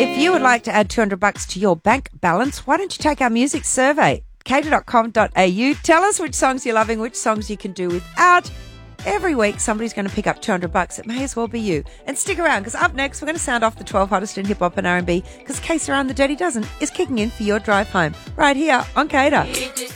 If you would like to add $200 to your bank balance, why don't you take our music survey? Cater.com.au. Tell us which songs you're loving, which songs you can do without. Every week, somebody's going to pick up $200. It may as well be you. And stick around, because up next, we're going to sound off the 12 hottest in hip-hop and R&B, because K Surround the Dirty Dozen is kicking in for your drive home, right here on Cater.